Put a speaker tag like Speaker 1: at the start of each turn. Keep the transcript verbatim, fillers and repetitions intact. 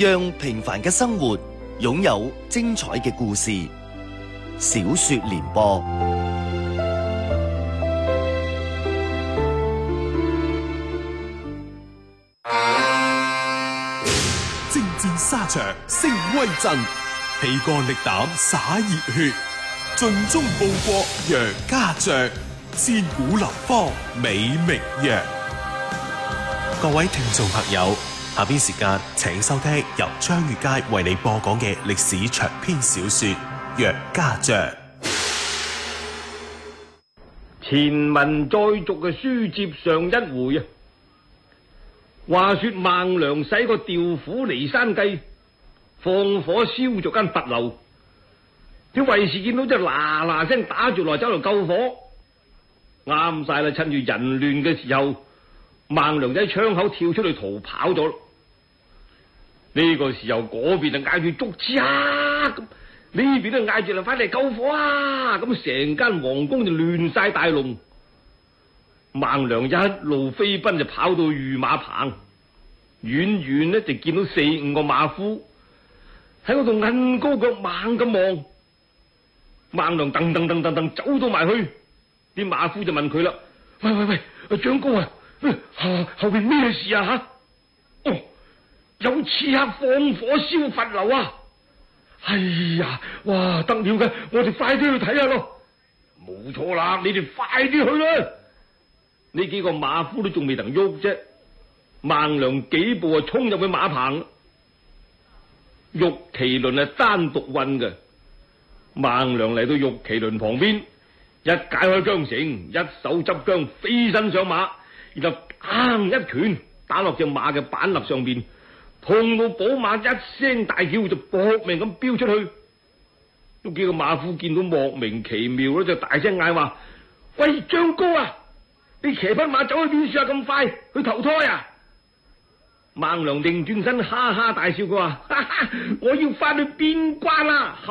Speaker 1: 讓平凡嘅生活擁有精彩嘅故事。小說聯播，
Speaker 2: 征戰沙場聲威震，披肝力膽灑熱血，盡忠報國楊家將，千古流芳美名揚。各位聽眾朋友，下邊時間請收聽由張月佳為你播講嘅歷史長篇小說《楊家將》。
Speaker 3: 前文再續嘅書接上一回啊，話說孟良使個調虎離山計，放火燒咗間佛樓，啲衛士見到就嗱嗱聲打住來走嚟救火，啱晒啦！趁住人亂嘅時候，孟良仔窗口跳出去逃跑咗。呢個時候嗰邊就嗌住捉之啊，咁呢邊都嗌住嚟快嚟救火啊！咁成間皇宮就亂晒大龍。孟良一路飛奔就跑到御馬棚，遠遠呢就見到四五個馬夫喺嗰度摁高腳猛咁望。孟良噔噔噔噔噔走到埋去，啲馬夫就問佢啦：喂喂喂，長高啊，後後邊咩事啊吓？哦，有刺客放火燒佛樓啊！哎呀，哇，得了嘅，我哋快啲去睇下咯。冇錯啦，你哋快啲去啦。呢幾個馬夫都仲未能喐啫，孟良幾步啊衝入去馬棚。玉麒麟係單獨運嘅，孟良嚟到玉麒麟旁邊，一解開韁繩，一手執韁飛身上馬，然後砰一拳打落隻馬嘅板肋上邊，痛到寶馬一聲大叫就搏命咁飆出去。嗰幾個馬夫見到莫名其妙咧，就大聲嗌話：喂，張高啊，你騎匹馬走去邊處啊？咁快去投胎啊？孟良定轉身哈哈大笑，佢話：哈哈，我要翻去邊關啦！